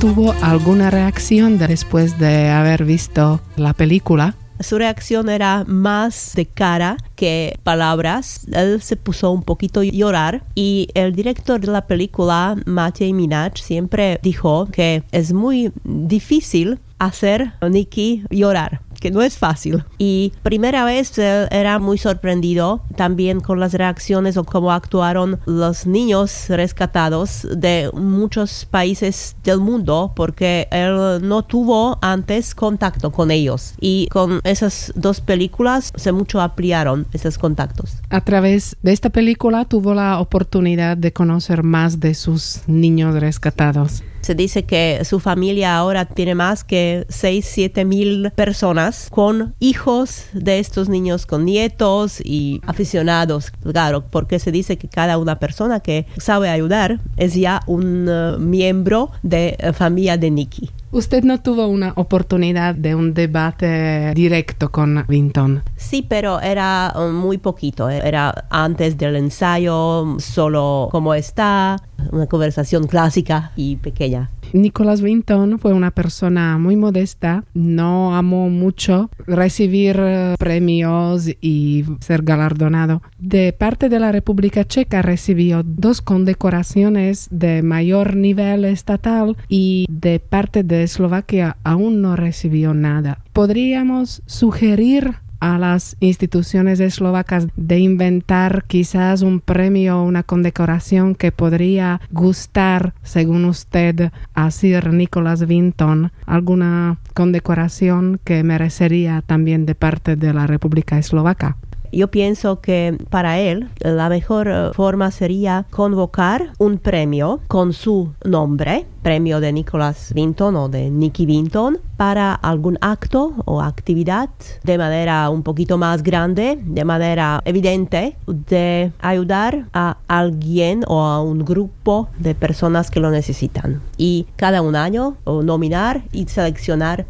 tuvo alguna reacción después de haber visto la película? Su reacción era más de cara que palabras. Él se puso un poquito a llorar y el director de la película, Matej Minach, siempre dijo que es muy difícil hacer a Nicky llorar, que no es fácil. Y primera vez él era muy sorprendido también con las reacciones o cómo actuaron los niños rescatados de muchos países del mundo, porque él no tuvo antes contacto con ellos. Y con esas dos películas se mucho ampliaron esos contactos. A través de esta película tuvo la oportunidad de conocer más de sus niños rescatados. Se dice que su familia ahora tiene más que 6-7 mil personas con hijos de estos niños, con nietos y aficionados, claro, porque se dice que cada una persona que sabe ayudar es ya un miembro de la familia de Nicky. ¿Usted no tuvo una oportunidad de un debate directo con Vinton? Sí, pero era muy poquito. Era antes del ensayo, solo cómo está, una conversación clásica y pequeña. Nicholas Vinton fue una persona muy modesta, no amó mucho recibir premios y ser galardonado. De parte de la República Checa recibió 2 condecoraciones de mayor nivel estatal y de parte de Eslovaquia aún no recibió nada. ¿Podríamos sugerir a las instituciones eslovacas de inventar quizás un premio o una condecoración que podría gustar, según usted, a Sir Nicholas Vinton? ¿Alguna condecoración que merecería también de parte de la República Eslovaca? Yo pienso que para él la mejor forma sería convocar un premio con su nombre, premio de Nicholas Vinton o de Nicky Vinton, para algún acto o actividad de manera un poquito más grande, de manera evidente, de ayudar a alguien o a un grupo de personas que lo necesitan. Y cada un año nominar y seleccionar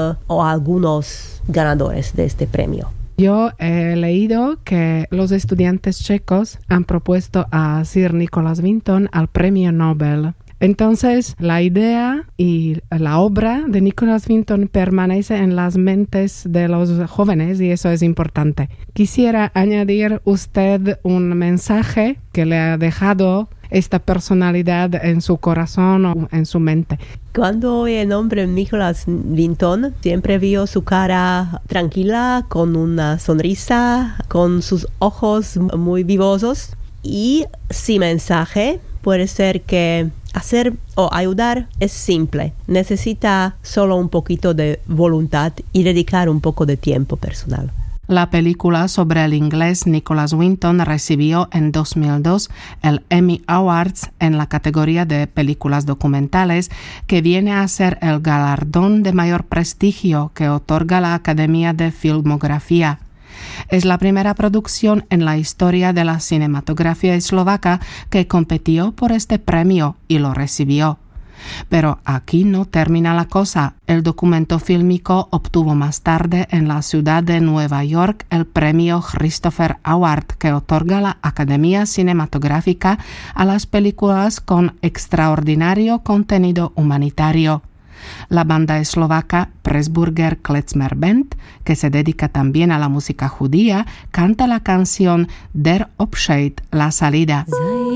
o algunos ganadores de este premio. Yo he leído que los estudiantes checos han propuesto a Sir Nicholas Vinton al premio Nobel. Entonces, la idea y la obra de Nicholas Vinton permanece en las mentes de los jóvenes y eso es importante. Quisiera añadir usted un mensaje que le ha dejado esta personalidad en su corazón o en su mente. Cuando oí el nombre Nicholas Vinton, siempre vio su cara tranquila, con una sonrisa, con sus ojos muy vivosos. Y su mensaje puede ser que hacer o ayudar es simple. Necesita solo un poquito de voluntad y dedicar un poco de tiempo personal. La película sobre el inglés Nicholas Vinton recibió en 2002 el Emmy Awards en la categoría de películas documentales, que viene a ser el galardón de mayor prestigio que otorga la Academia de Filmografía. Es la primera producción en la historia de la cinematografía eslovaca que compitió por este premio y lo recibió. Pero aquí no termina la cosa. El documento fílmico obtuvo más tarde en la ciudad de Nueva York el premio Christopher Award, que otorga la Academia Cinematográfica a las películas con extraordinario contenido humanitario. La banda eslovaca Pressburger Klezmer Band, que se dedica también a la música judía, canta la canción Der Abschied, la salida.